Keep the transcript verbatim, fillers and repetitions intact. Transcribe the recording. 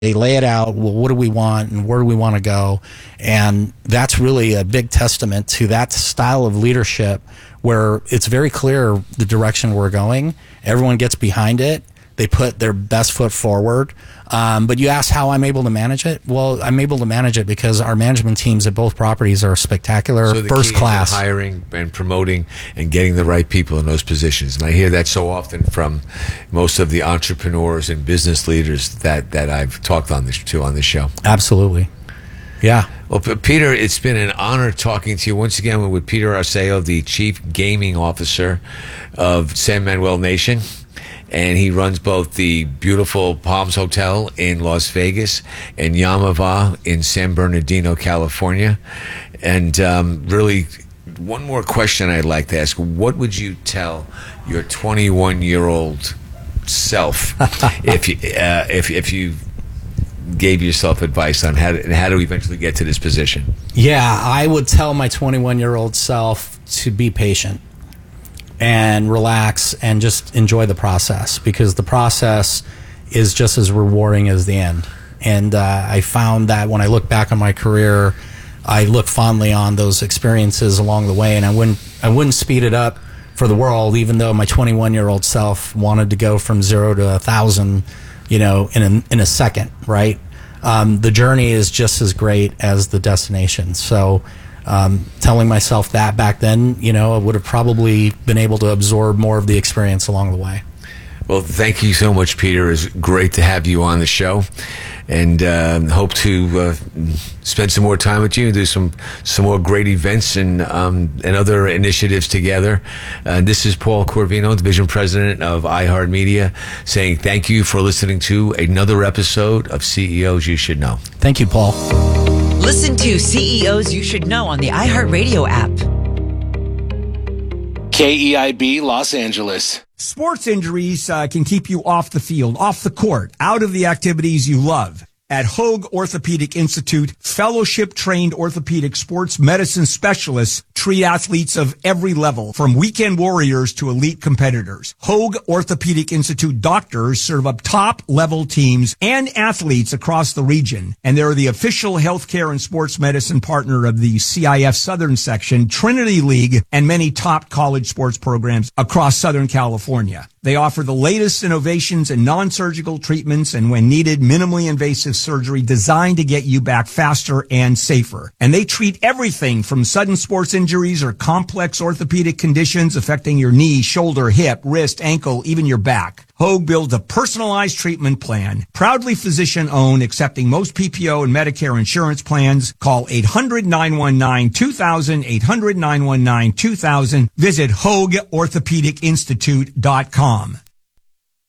They lay it out, well, what do we want and where do we want to go? And that's really a big testament to that style of leadership where it's very clear the direction we're going. Everyone gets behind it. They put their best foot forward. Um, but you ask how I'm able to manage it. Well, I'm able to manage it because our management teams at both properties are spectacular, so the first key is class. Hiring and promoting and getting the right people in those positions. And I hear that so often from most of the entrepreneurs and business leaders that, that I've talked on this to on this show. Absolutely. Yeah. Well, P- Peter, it's been an honor talking to you once again with Peter Arceo, the Chief Gaming Officer of San Manuel Nation. And he runs both the beautiful Palms Hotel in Las Vegas and Yamava in San Bernardino, California. And um, really, one more question I'd like to ask. What would you tell your twenty-one-year-old self if you, uh, if, if you gave yourself advice on how to, how to eventually get to this position? Yeah, I would tell my twenty-one-year-old self to be patient and relax and just enjoy the process, because the process is just as rewarding as the end. And uh, I found that when I look back on my career, I look fondly on those experiences along the way, and I wouldn't I wouldn't speed it up for the world, even though my twenty-one-year-old self wanted to go from zero to a thousand, you know, in a, in a second, right? Um, the journey is just as great as the destination. So Um, telling myself that back then, you know, I would have probably been able to absorb more of the experience along the way. Well, thank you so much, Peter. It's great to have you on the show, and uh, hope to uh, spend some more time with you and do some some more great events and um, and other initiatives together. Uh, this is Paul Corvino, Division President of iHeartMedia, saying thank you for listening to another episode of C E Os You Should Know. Thank you, Paul. Listen to C E Os You Should Know on the iHeartRadio app. K E I B Los Angeles. Sports injuries uh, can keep you off the field, off the court, out of the activities you love. At Hoag Orthopedic Institute, fellowship-trained orthopedic sports medicine specialists treat athletes of every level, from weekend warriors to elite competitors. Hoag Orthopedic Institute doctors serve up top-level teams and athletes across the region, and they're the official healthcare and sports medicine partner of the C I F Southern Section, Trinity League, and many top college sports programs across Southern California. They offer the latest innovations in non-surgical treatments and, when needed, minimally invasive surgery designed to get you back faster and safer. And they treat everything from sudden sports injuries or complex orthopedic conditions affecting your knee, shoulder, hip, wrist, ankle, even your back. Hoag builds a personalized treatment plan, proudly physician-owned, accepting most P P O and Medicare insurance plans. Call eight hundred, nine one nine, two thousand, eight hundred, nine one nine, two thousand. Visit Hoag Orthopedic Institute dot com.